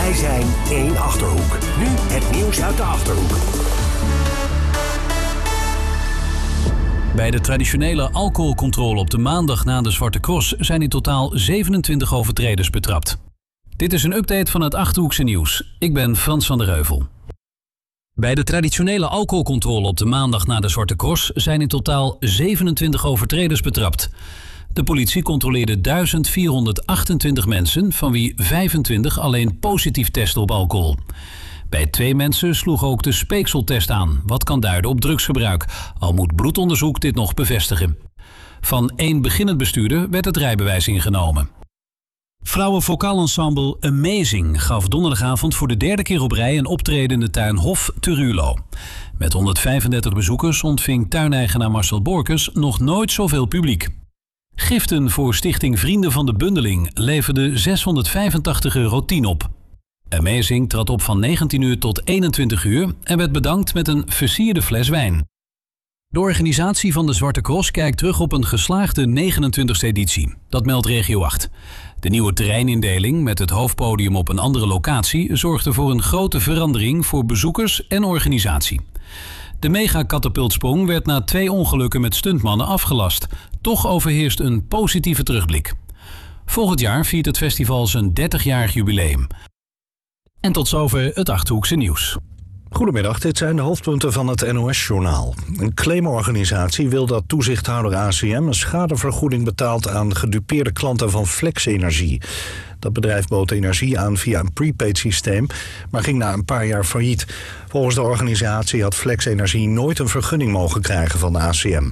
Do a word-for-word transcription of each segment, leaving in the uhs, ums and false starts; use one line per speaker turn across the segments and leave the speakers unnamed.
Wij zijn één Achterhoek. Nu het nieuws uit de Achterhoek.
Bij de traditionele alcoholcontrole op de maandag na de Zwarte Cross zijn in totaal zevenentwintig overtreders betrapt. Dit is een update van het Achterhoekse nieuws. Ik ben Frans van der Heuvel. Bij de traditionele alcoholcontrole op de maandag na de Zwarte Cross zijn in totaal zevenentwintig overtreders betrapt. De politie controleerde duizend vierhonderdachtentwintig mensen, van wie vijfentwintig alleen positief testen op alcohol. Bij twee mensen sloeg ook de speekseltest aan, wat kan duiden op drugsgebruik, al moet bloedonderzoek dit nog bevestigen. Van één beginnend bestuurder werd het rijbewijs ingenomen. Vrouwenvokaalensemble Amazing gaf donderdagavond voor de derde keer op rij een optreden in de tuin Hof te Ruurlo. Met honderdvijfendertig bezoekers ontving tuineigenaar Marcel Borkes nog nooit zoveel publiek. Giften voor stichting Vrienden van de Bundeling leverden zeshonderdvijfentachtig euro tien op. Amazing trad op van negentien uur tot eenentwintig uur en werd bedankt met een versierde fles wijn. De organisatie van de Zwarte Cross kijkt terug op een geslaagde negenentwintigste editie. Dat meldt Regio acht. De nieuwe terreinindeling met het hoofdpodium op een andere locatie zorgde voor een grote verandering voor bezoekers en organisatie. De mega-katapultsprong werd na twee ongelukken met stuntmannen afgelast. Toch overheerst een positieve terugblik. Volgend jaar viert het festival zijn dertigjarig jubileum. En tot zover het Achterhoekse nieuws.
Goedemiddag, dit zijn de hoofdpunten van het N O S-journaal. Een claimorganisatie wil dat toezichthouder A C M een schadevergoeding betaalt aan gedupeerde klanten van Flex Energie. Dat bedrijf bood energie aan via een prepaid systeem, maar ging na een paar jaar failliet. Volgens de organisatie had Flex Energie nooit een vergunning mogen krijgen van de A C M.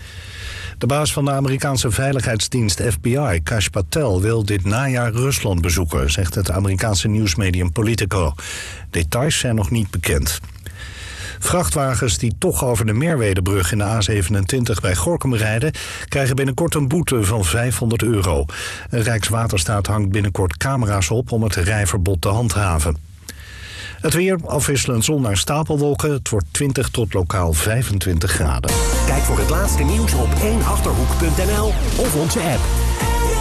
De baas van de Amerikaanse veiligheidsdienst F B I, Kash Patel, wil dit najaar Rusland bezoeken, zegt het Amerikaanse nieuwsmedium Politico. Details zijn nog niet bekend. Vrachtwagens die toch over de Merwedebrug in de A zevenentwintig bij Gorinchem rijden, krijgen binnenkort een boete van vijfhonderd euro. Rijkswaterstaat hangt binnenkort camera's op om het rijverbod te handhaven. Het weer, afwisselend zon naar stapelwolken. Het wordt twintig tot lokaal vijfentwintig graden.
Kijk voor het laatste nieuws op één achterhoek punt n l of onze app.